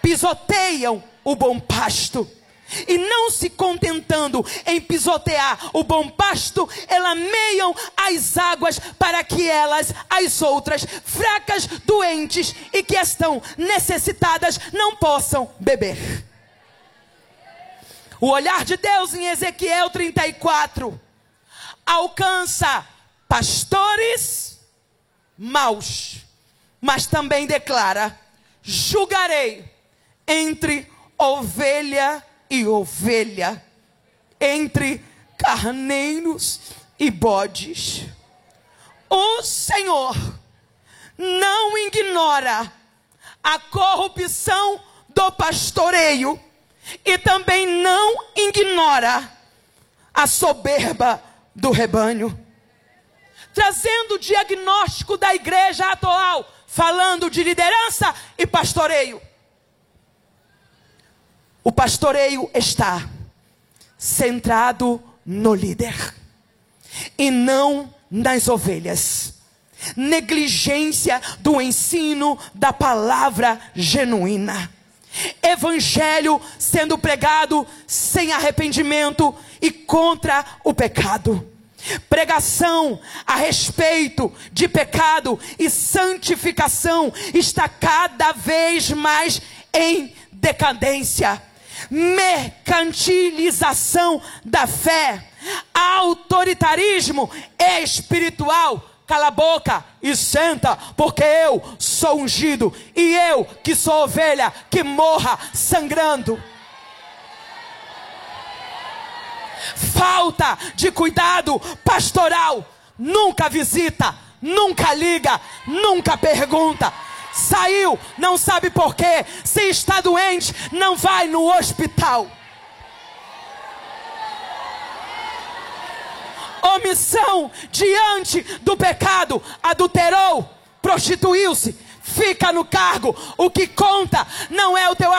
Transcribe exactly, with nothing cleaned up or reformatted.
pisoteiam o bom pasto. E não se contentando em pisotear o bom pasto, elameiam as águas para que elas, as outras, fracas, doentes e que estão necessitadas, não possam beber. O olhar de Deus em Ezequiel trinta e quatro alcança pastores maus, mas também declara: julgarei entre ovelha e ovelha, entre carneiros e bodes. O Senhor não ignora a corrupção do pastoreio e também não ignora a soberba do rebanho. Trazendo o diagnóstico da igreja atual, falando de liderança e pastoreio. O pastoreio está centrado no líder e não nas ovelhas. Negligência do ensino da palavra genuína. Evangelho sendo pregado sem arrependimento e contra o pecado. Pregação a respeito de pecado e santificação está cada vez mais em decadência. Mercantilização da fé, autoritarismo espiritual. Cala a boca e senta, porque eu sou ungido e eu que sou ovelha que morra sangrando. Falta de cuidado pastoral. Nunca visita, nunca liga, nunca pergunta. Saiu, não sabe por quê. Se está doente, não vai no hospital. Omissão diante do pecado. Adulterou, prostituiu-se, fica no cargo. O que conta não é o teu